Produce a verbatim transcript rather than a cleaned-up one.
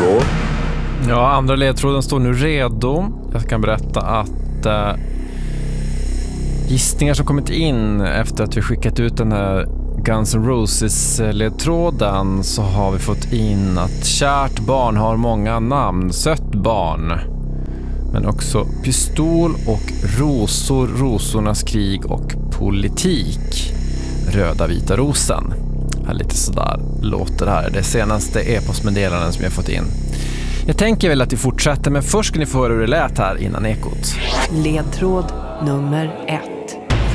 ledtråd. Ja, andra ledtråden står nu redo. Jag kan berätta att äh, gissningar som kommit in efter att vi skickat ut den här Guns N' Roses-ledtråden, så har vi fått in att kärt barn har många namn. Sött barn. Men också pistol och rosor, rosornas krig och politik. Röda vita rosen. Ja, lite sådär låter det här. Det senaste e-postmeddelanden som jag fått in. Jag tänker väl att vi fortsätter, men först ska ni få höra hur det lät här innan ekot. Ledtråd nummer ett.